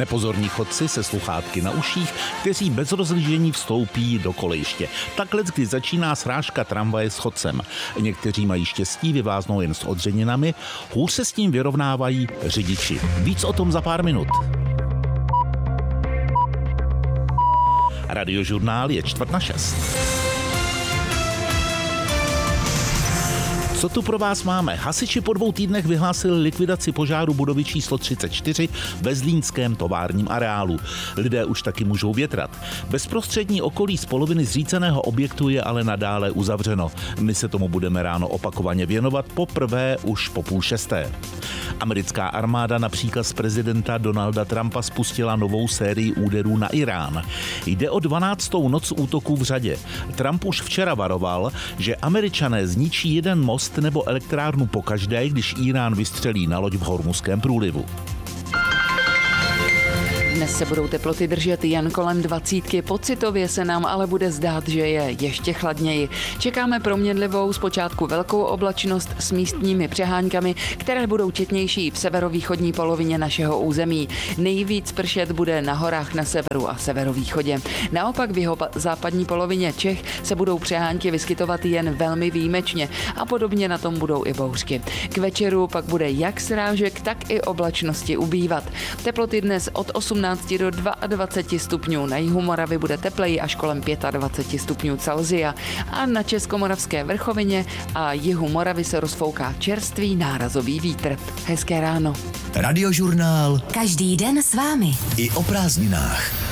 nepozorní chodci se sluchátky na uších, kteří bez rozlížení vstoupí do kolejiště. Takhle, kdy začíná srážka tramvaje s chodcem. Někteří mají štěstí, vyváznou jen s odřeninami, hůř se s tím vyrovnávají řidiči. Víc o tom za pár minut. Radiožurnál je 5:45. Co tu pro vás máme? Hasiči po 2 týdnech vyhlásili likvidaci požáru budovy číslo 34 ve zlínském továrním areálu. Lidé už taky můžou větrat. Bezprostřední okolí z poloviny zříceného objektu je ale nadále uzavřeno. My se tomu budeme ráno opakovaně věnovat, poprvé už po 5:30. Americká armáda na příkaz prezidenta Donalda Trumpa spustila novou sérii úderů na Irán. Jde o 12. noc útoků v řadě. Trump už včera varoval, že Američané zničí jeden most nebo elektrárnu pokaždé, když Irán vystřelí na loď v Hormuzském průlivu. Dnes se budou teploty držet jen kolem 20, pocitově se nám ale bude zdát, že je ještě chladněji. Čekáme proměnlivou, zpočátku velkou oblačnost s místními přeháňkami, které budou četnější v severovýchodní polovině našeho území. Nejvíc pršet bude na horách na severu a severovýchodě. Naopak v jeho západní polovině Čech se budou přehánky vyskytovat jen velmi výjimečně a podobně na tom budou i bouřky. K večeru pak bude jak srážek, tak i oblačnosti ubývat. Teploty dnes od 18 do 22 stupňů. Na jihu Moravy bude tepleji až kolem 25 stupňů Celsia a na Českomoravské vrchovině a jihu Moravy se rozfouká čerstvý nárazový vítr. Hezké ráno. Radiožurnál. Každý den s vámi. I o prázdninách.